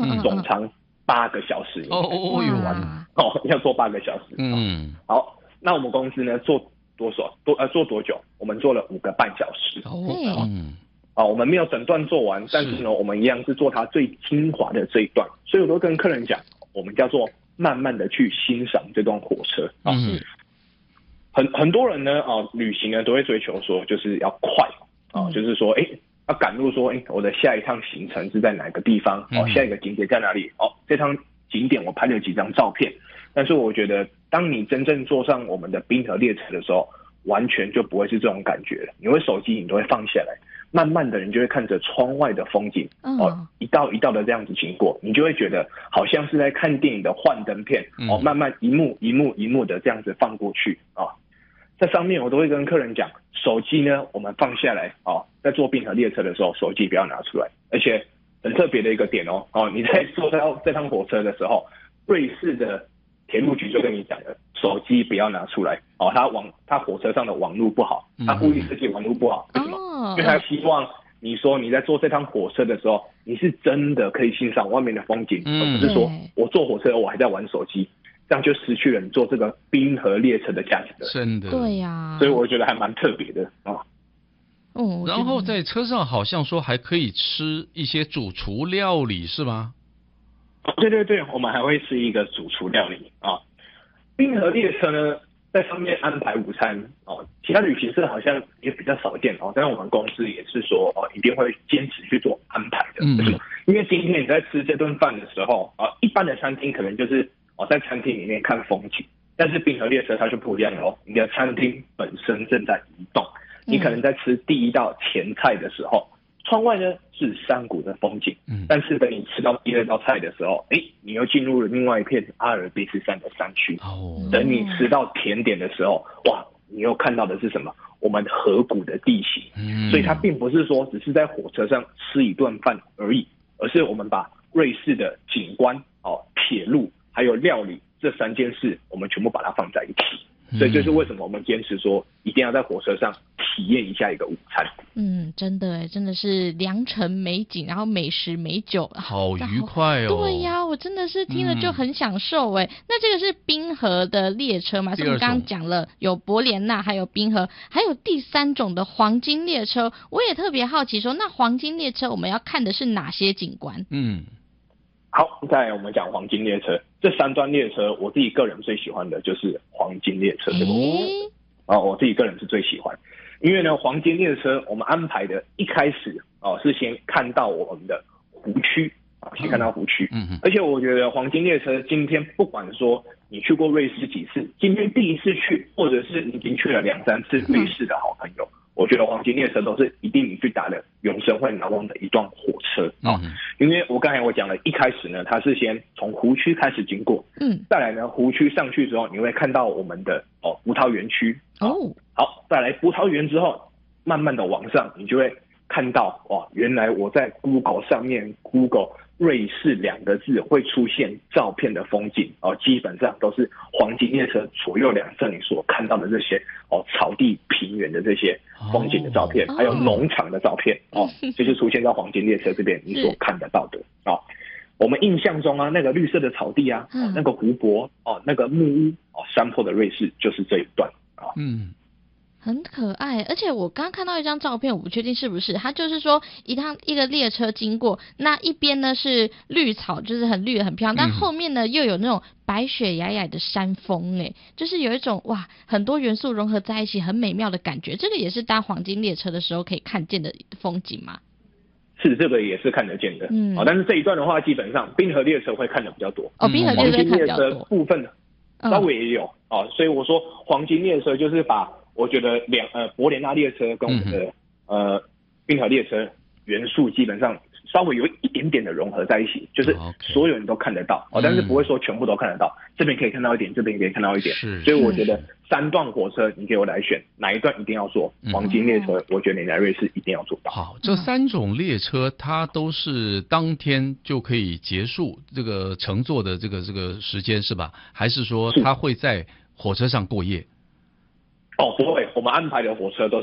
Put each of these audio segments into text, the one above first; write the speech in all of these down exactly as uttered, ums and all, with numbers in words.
嗯，总长八个小时， 哦哦哟完哦，要做八个小时。 嗯， 好，那我们公司呢做多少多呃做多久？我们做了五个半小时。 哦，嗯， 啊，我们没有整段做完，但是呢，我们一样是做它最精华的这一段，所以我都跟客人讲，我们叫做慢慢的去欣赏这段火车啊。 嗯， 很很多人呢啊，旅行呢都会追求说就是要快啊，嗯、就是说哎。要赶路说，哎，我的下一趟行程是在哪个地方？哦，下一个景点在哪里？哦，这趟景点我拍了几张照片。但是我觉得，当你真正坐上我们的冰河列车的时候，完全就不会是这种感觉了。你会手机你都会放下来，慢慢的你就会看着窗外的风景，哦，一道一道的这样子经过，你就会觉得好像是在看电影的幻灯片，哦，慢慢一幕一幕一幕的这样子放过去啊。在上面我都会跟客人讲，手机呢我们放下来哦，在坐冰河列车的时候，手机不要拿出来。而且很特别的一个点哦，哦你在坐到这趟火车的时候，瑞士的铁路局就跟你讲了，手机不要拿出来哦，它网它火车上的网路不好，它故意设计网路不好，为什么？因为他希望你说你在坐这趟火车的时候，你是真的可以欣赏外面的风景，而不是说我坐火车我还在玩手机。这样就失去了你坐这个冰河列车的价值了， 真的， 对呀、啊， 所以我觉得还蛮特别的啊。 哦， 然后在车上好像说还可以吃一些主厨料理，是吗？ 对对对，我们还会吃一个主厨料理啊。冰河列车呢，在上面安排午餐哦，其他旅行社好像也比较少见哦，但是我们公司也是说哦，一定会坚持去做安排的。为什么？因为今天你在吃这顿饭的时候啊，一般的餐厅可能就是哦，在餐厅里面看风景，但是冰河列车它是不一样的哦。你的餐厅本身正在移动，你可能在吃第一道前菜的时候，窗外呢是山谷的风景，嗯，但是等你吃到第二道菜的时候，哎，你又进入了另外一片阿尔卑斯山的山区。哦，等你吃到甜点的时候，哇，你又看到的是什么？我们河谷的地形。嗯，所以它并不是说只是在火车上吃一顿饭而已，而是我们把瑞士的景观、哦，铁路还有料理这三件事，我们全部把它放在一起。所以这是为什么我们坚持说一定要在火车上体验一下一个午餐。 嗯，真的哎，真的是良辰美景，然后美食美酒， 好愉快哦。 对呀，我真的是听了就很享受哎、嗯。那这个是冰河的列车嘛？所以我们刚刚讲了有伯莲纳，还有冰河，还有第三种的黄金列车。我也特别好奇说，那黄金列车我们要看的是哪些景观？ 嗯。 好，再来我们讲黄金列车。这三段列车，我自己个人最喜欢的就是黄金列车这个模式。啊，我自己个人是最喜欢，因为呢，黄金列车我们安排的一开始哦、啊、是先看到我们的湖区啊，先看到湖区。嗯嗯。而且我觉得黄金列车今天不管说你去过瑞士几次，今天第一次去，或者是你已经去了两三次瑞士的好朋友。嗯，我觉得黄金列车都是一定你去打的永生会难忘的一段火车啊、嗯，因为我刚才我讲了一开始呢，它是先从湖区开始经过，嗯，再来呢湖区上去之后，你会看到我们的哦葡萄园区哦，好，再来葡萄园之后，慢慢的往上，你就会看到哇，原来我在 Google 上面 Google 瑞士两个字会出现照片的风景哦，基本上都是黄金列车左右两侧你所看到的这些哦草地平原的这些风景的照片，哦、还有农场的照片哦，就是出现在黄金列车这边你所看得到的哦。我们印象中啊，那个绿色的草地啊，哦、那个湖泊哦，那个木屋哦，山坡的瑞士就是这一段啊。哦、 嗯。很可爱，而且我刚刚看到一张照片，我不确定是不是，它就是说一趟一个列车经过，那一边呢是绿草，就是很绿的很漂亮，但后面呢又有那种白雪皑皑的山峰，哎，就是有一种哇很多元素融合在一起，很美妙的感觉。这个也是搭黄金列车的时候可以看见的风景吗？ 是，这个也是看得见的，嗯，哦，但是这一段的话，基本上冰河列车会看得比较多， 哦，冰河列车看比较多， 黄金列车部分稍微也有，嗯、哦，所以我说黄金列车就是把。我觉得两呃伯莲纳列车跟我们的、嗯、呃冰河列车元素基本上稍微有一点点的融合在一起，就是所有人都看得到、哦、但是不会说全部都看得到，嗯、这边可以看到一点，这边可以看到一点，所以我觉得三段火车你给我来选哪一段一定要做，黄金列车、嗯、我觉得你来瑞士一定要做到。 好，这三种列车它都是当天就可以结束这个乘坐的这个这个时间是吧？还是说它会在火车上过夜？ 哦，不会，我们安排的火车都是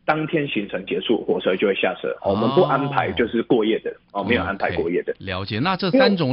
当天行程结束，火车就会下车。我们不安排就是过夜的哦，没有安排过夜的。 了解。那这三种